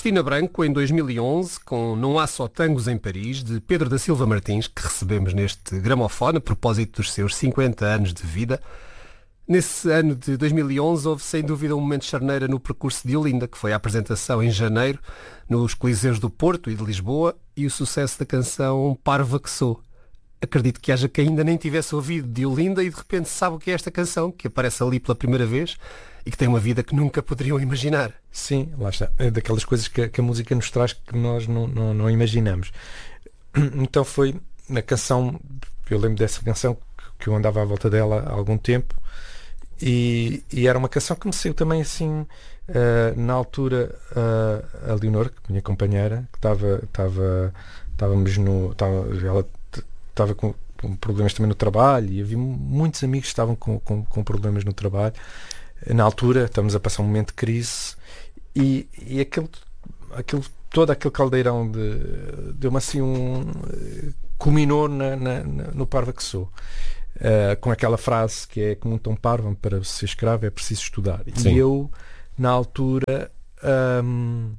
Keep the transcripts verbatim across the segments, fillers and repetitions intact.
Cristina Branco, em dois mil e onze, com Não Há Só Tangos em Paris, de Pedro da Silva Martins, que recebemos neste gramofone a propósito dos seus cinquenta anos de vida. Nesse ano de dois mil e onze houve sem dúvida um momento de charneira no percurso de Olinda, que foi a apresentação em janeiro nos Coliseus do Porto e de Lisboa e o sucesso da canção Parva que Sou. Acredito que haja quem ainda nem tivesse ouvido de Olinda e de repente sabe o que é esta canção, que aparece ali pela primeira vez e que tem uma vida que nunca poderiam imaginar. Sim, lá está. É daquelas coisas que a, que a música nos traz que nós não, não, não imaginamos. Então foi na canção, eu lembro dessa canção que, que eu andava à volta dela há algum tempo e, e era uma canção que me saiu também assim, uh, na altura, uh, a Leonor, minha companheira, que estava, estava, estávamos no... Estava, ela estava com, com problemas também no trabalho e havia muitos amigos que estavam com, com, com problemas no trabalho. Na altura estamos a passar um momento de crise e, e aquele, aquele, todo aquele caldeirão de, deu-me assim um... culminou na, na, no Parva que Sou. Uh, com aquela frase que é como um tão parvo, para ser escravo é preciso estudar. Sim. E eu, na altura, um,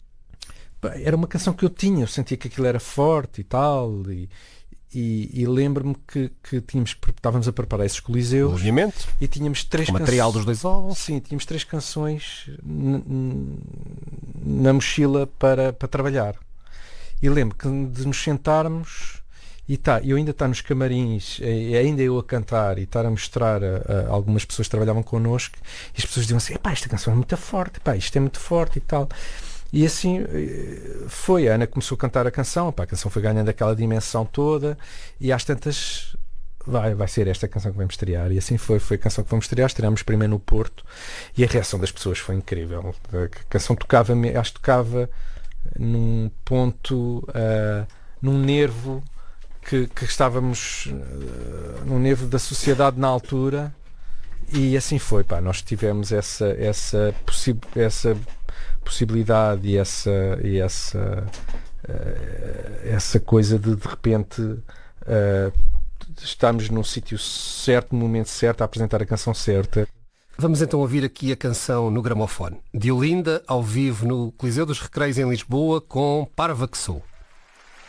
era uma canção que eu tinha, eu sentia que aquilo era forte e tal, e, e, e lembro-me que, que tínhamos, estávamos a preparar esses coliseus. Obviamente. E tínhamos três o material canções, dos dois álbuns. Sim, tínhamos três canções n- n- na mochila para, para trabalhar. E lembro que de nos sentarmos e tá, eu ainda está nos camarins, e ainda eu a cantar e estar a mostrar a, a algumas pessoas que trabalhavam connosco, e as pessoas diziam assim, epá, esta canção é muito forte, epá, isto é muito forte e tal. E assim foi, a Ana começou a cantar a canção, epá, a canção foi ganhando aquela dimensão toda, e às tantas vai, vai ser esta canção que vamos estrear. E assim foi, foi a canção que vamos estrear, estreámos primeiro no Porto, e a reação das pessoas foi incrível. A canção tocava, acho que tocava num ponto, uh, num nervo que, que estávamos uh, num nervo da sociedade na altura, e assim foi, pá, nós tivemos essa, essa, possi- essa possibilidade e essa, e essa, uh, essa coisa de de repente uh, estamos num sítio certo, no momento certo, a apresentar a canção certa. Vamos então ouvir aqui a canção no gramofone, de Olinda, ao vivo no Coliseu dos Recreios em Lisboa, com Parva que Sou.